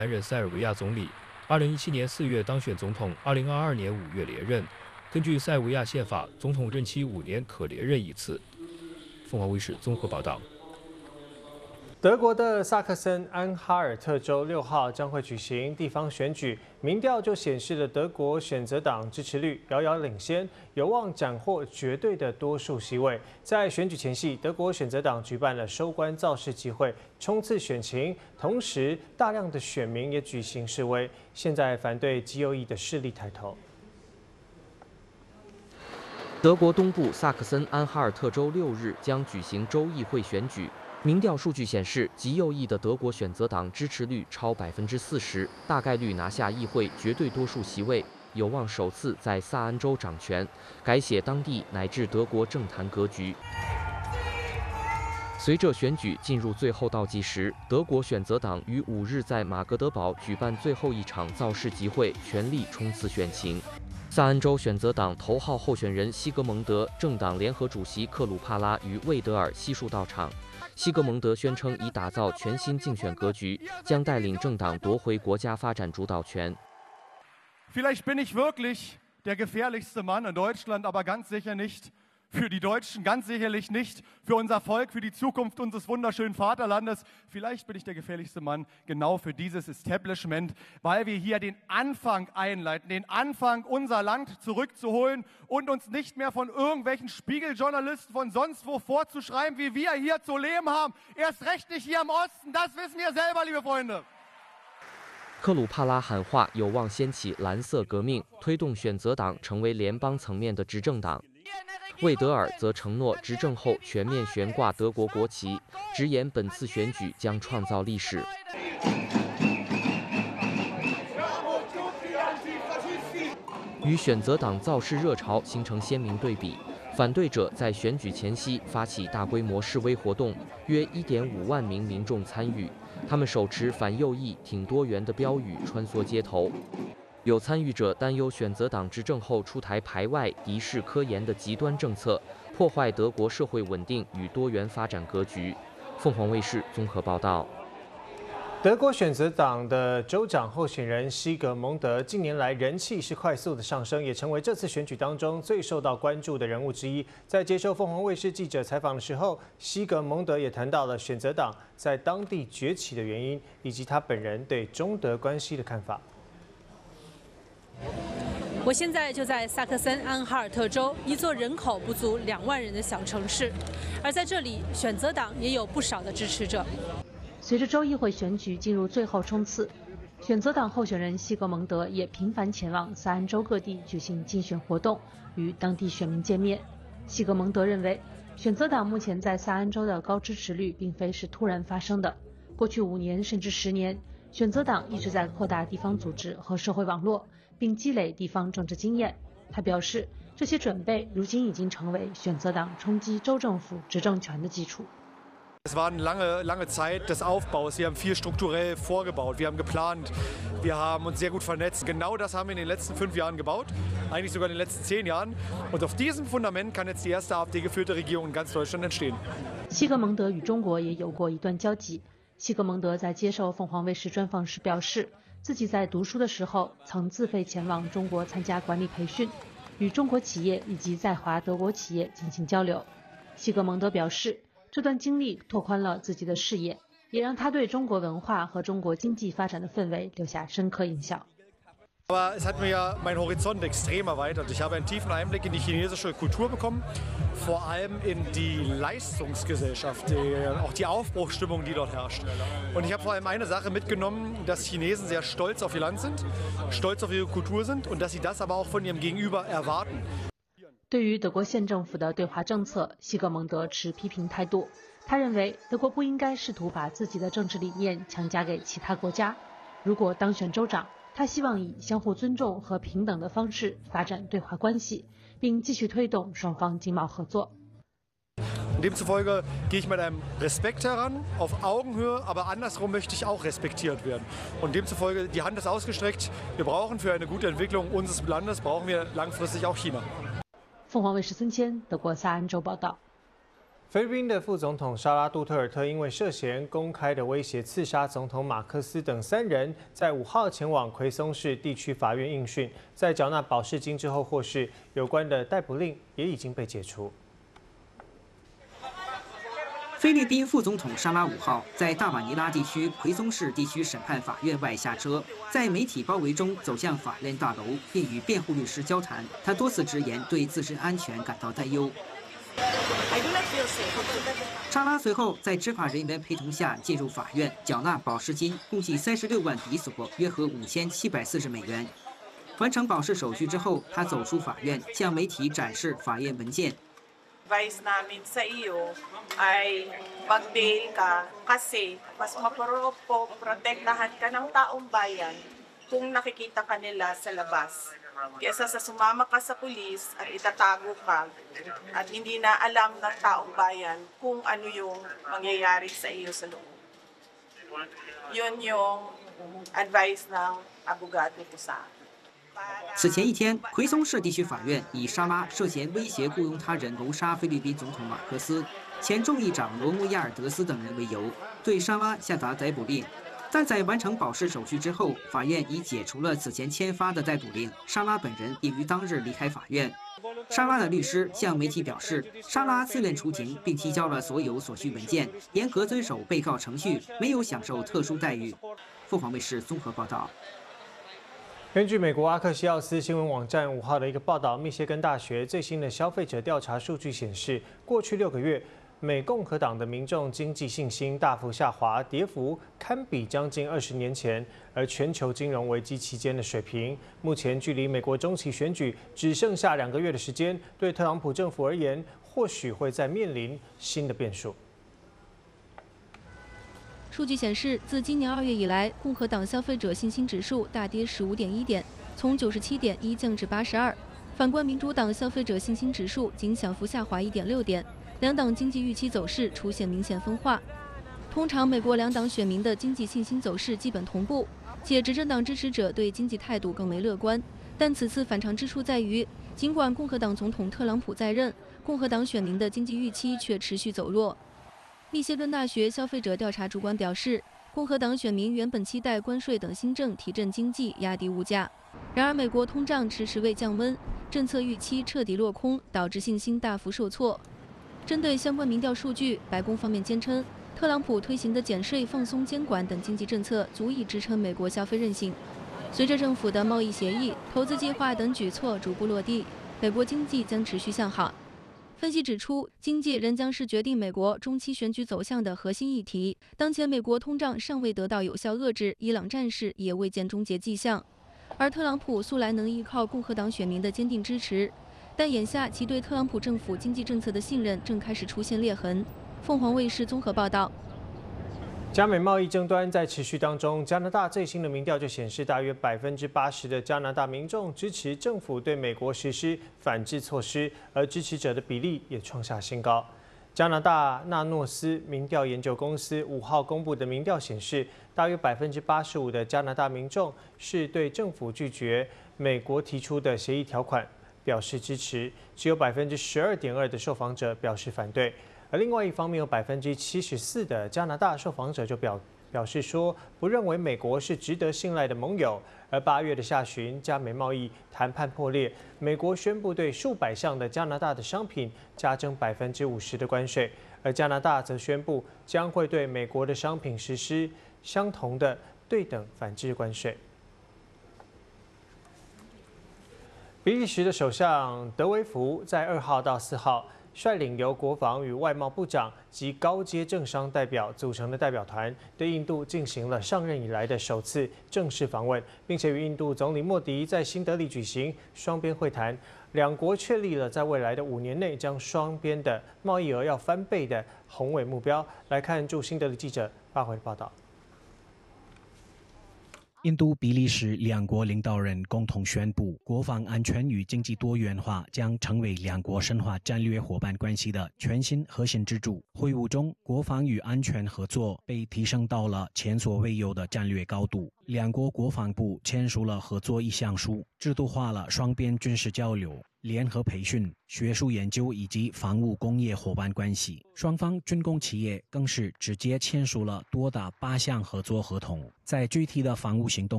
担任塞尔维亚总理，2017年4月当选总统，2022年5月连任。根据塞尔维亚宪法，总统任期5年，可连任1次。凤凰卫视综合报道。 德国的萨克森安哈尔特州6号将会举行地方选举，民调就显示了德国选择党支持率遥遥领先，有望斩获绝对的多数席位。在选举前夕，德国选择党举办了收官造势集会，冲刺选情，同时大量的选民也举行示威。现在反对极右翼的势力抬头。 德国东部萨克森安哈尔特州6日将举行州议会选举。民调数据显示，极右翼的德国选择党支持率超40%，大概率拿下议会绝对多数席位，有望首次在萨安州掌权，改写当地乃至德国政坛格局。随着选举进入最后倒计时，德国选择党于5日在马格德堡举办最后一场造势集会，全力冲刺选情。 萨安州选择党头号候选人西格蒙德、政党联合主席克鲁帕拉与魏德尔悉数到场。西格蒙德宣称已打造全新竞选格局，将带领政党夺回国家发展主导权。 Vielleicht bin ich wirklich der gefährlichste Mann in Deutschland, aber ganz sicher nicht für die Deutschen, ganz sicherlich nicht für unser Volk, für die Zukunft unseres wunderschönen Vaterlandes. Vielleicht bin ich der gefährlichste Mann genau für dieses Establishment, weil wir hier den Anfang einleiten, den Anfang, unser Land zurückzuholen und uns nicht mehr von irgendwelchen Spiegeljournalisten von sonst wo vorzuschreiben, wie wir hier zu leben haben. Erst recht nicht hier im Osten, das wissen wir selber, liebe Freunde. 克鲁帕拉喊话有望掀起蓝色革命，推动选择党成为联邦层面的执政党。 魏德尔则承诺执政后全面悬挂德国国旗，直言本次选举将创造历史。与选择党造势热潮形成鲜明对比，反对者在选举前夕发起大规模示威活动，约1.5万名民众参与，他们手持反右翼、挺多元的标语穿梭街头。 有参与者担忧选择党执政后出台排外、敌视科研的极端政策，破坏德国社会稳定与多元发展格局。凤凰卫视综合报道。 德国选择党的州长候选人西格蒙德近年来人气是快速的上升，也成为这次选举当中最受到关注的人物之一。在接受凤凰卫视记者采访的时候，西格蒙德也谈到了选择党在当地崛起的原因，以及他本人对中德关系的看法。 我现在就在萨克森安哈尔特州一座人口不足2万人的小城市，而在这里，选择党也有不少的支持者。 随着州议会选举进入最后冲刺，选择党候选人西格蒙德也频繁前往萨安州各地举行竞选活动，与当地选民见面。西格蒙德认为，选择党目前在萨安州的高支持率并非是突然发生的，过去5年甚至10年，选择党一直在扩大地方组织和社会网络。 并积累地方政治经验。他表示，这些准备如今已经成为选择党冲击州政府执政权的基础。 Es war eine lange Zeit des Aufbaus. Wir haben viel strukturell vorgebaut. Wir haben geplant. Wir haben uns sehr gut vernetzt. Genau das haben wir in den letzten 5 Jahren gebaut. Eigentlich sogar in den letzten 10 Jahren. Und auf diesem Fundament kann jetzt die erste AfD-geführte Regierung in ganz Deutschland entstehen. 西格蒙德与中国也有过一段交集。西格蒙德在接受凤凰卫视专访时表示。 自己在读书的时候，曾自费前往中国参加管理培训，与中国企业以及在华德国企业进行交流。西格蒙德表示，这段经历拓宽了自己的视野，也让他对中国文化和中国经济发展的氛围留下深刻印象。 Aber es hat mir ja meinen Horizont extrem erweitert. Ich habe einen tiefen Einblick in die chinesische Kultur bekommen, vor allem in die Leistungsgesellschaft, auch die Aufbruchsstimmung, die dort herrscht. Und ich habe vor allem eine Sache mitgenommen, dass Chinesen sehr stolz auf ihr Land sind, stolz auf ihre Kultur sind und dass sie das aber auch von ihrem Gegenüber erwarten. 对于德国现政府的对华政策，西格蒙德持批评态度。他认为，德国不应该试图把自己的政治理念强加给其他国家。如果当选州长， 他希望以相互尊重和平等的方式发展对华关系，并继续推动双方经贸合作。 Demzufolge gehe ich mit einem Respekt heran, auf Augenhöhe, aber andersrum möchte ich auch respektiert werden. Und demzufolge, die Hand ist ausgestreckt. Wir brauchen für eine gute Entwicklung unseres Landes, brauchen wir langfristig auch China. 凤凰卫视孙谦，德国萨安州报道。 菲律宾的副总统沙拉杜特尔特因为涉嫌公开的威胁刺杀总统马克思等3人，在5号前往奎松市地区法院应讯，在缴纳保释金之后获释，有关的逮捕令也已经被解除。 菲律宾副总统沙拉5号在大马尼拉地区奎松市地区审判法院外下车，在媒体包围中走向法院大楼，并与辩护律师交谈。他多次直言对自身安全感到担忧。沙拉随后在执法人员陪同下进入法院，缴纳保释金，共计36万比索，约合5740美元。完成保释手续之后，他走出法院，向媒体展示法院文件。 Advice namin sa iyo ay mag-bail ka kasi mas maprotektahan ka ng taong bayan kung nakikita ka nila sa labas. Kaysa sa sumama ka sa pulis at itatago ka at hindi na alam ng taong bayan kung ano yung mangyayari sa iyo sa loob. Yun yung advice ng abogado ko sa akin. 此前一天，奎松市地区法院以沙拉涉嫌威胁雇佣他人谋杀菲律宾总统马克思、前众议长罗姆亚尔德斯等人为由，对沙拉下达逮捕令。但在完成保释手续之后，法院已解除了此前签发的逮捕令。沙拉本人也于当日离开法院。沙拉的律师向媒体表示，沙拉自愿出庭，并提交了所有所需文件，严格遵守被告程序，没有享受特殊待遇。凤凰卫视综合报道。 根据美国阿克西奥斯新闻网站5号的一个报道，密歇根大学最新的消费者调查数据显示，过去6个月，美共和党的民众经济信心大幅下滑，跌幅堪比将近20年前，而全球金融危机期间的水平。目前距离美国中期选举只剩下2个月的时间，对特朗普政府而言，或许会再面临新的变数。 数据显示，自今年2月以来，共和党消费者信心指数大跌15.1点，从97.1降至82。反观民主党消费者信心指数仅小幅下滑1.6点，两党经济预期走势出现明显分化。通常，美国两党选民的经济信心走势基本同步，且执政党支持者对经济态度更为乐观。但此次反常之处在于，尽管共和党总统特朗普在任，共和党选民的经济预期却持续走弱。密歇根大学消费者调查主管表示，共和党选民原本期待关税等新政提振经济、压低物价，然而美国通胀迟迟未降温，政策预期彻底落空，导致信心大幅受挫。针对相关民调数据，白宫方面坚称，特朗普推行的减税、放松监管等经济政策足以支撑美国消费韧性。随着政府的贸易协议、投资计划等举措逐步落地，美国经济将持续向好。分析指出，经济仍将是决定美国中期选举走向的核心议题。当前美国通胀尚未得到有效遏制，伊朗战事也未见终结迹象。而特朗普素来能依靠共和党选民的坚定支持，但眼下其对特朗普政府经济政策的信任正开始出现裂痕。凤凰卫视综合报道。 加美贸易争端在持续当中，加拿大最新的民调就显示，大约80%的加拿大民众支持政府对美国实施反制措施，而支持者的比例也创下新高。加拿大纳诺斯民调研究公司5号公布的民调显示，大约85%的加拿大民众是对政府拒绝美国提出的协议条款表示支持，只有12.2%的受访者表示反对。而另外一方面，有74%的加拿大受访者就表示说，不认为美国是值得信赖的盟友。而8月的下旬，加美贸易谈判破裂，美国宣布对数百项的加拿大的商品加征50%的关税，而加拿大则宣布将会对美国的商品实施相同的对等反制关税。比利时的首相德维福在2号到4号率领由国防与外贸部长及高阶政商代表组成的代表团，对印度进行了上任以来的首次正式访问，并且与印度总理莫迪在新德里举行双边会谈。两国确立了在未来的5年内将双边的贸易额要翻倍的宏伟目标。来看驻新德里记者发回的报道。 印度、比利时两国领导人共同宣布，国防安全与经济多元化将成为两国深化战略伙伴关系的全新核心支柱。会晤中，国防与安全合作被提升到了前所未有的战略高度。 两国国防部签署了合作意向书，制度化了双边军事交流、联合培训、学术研究以及防务工业伙伴关系。双方军工企业更是直接签署了多达8项合作合同。在具体的防务行动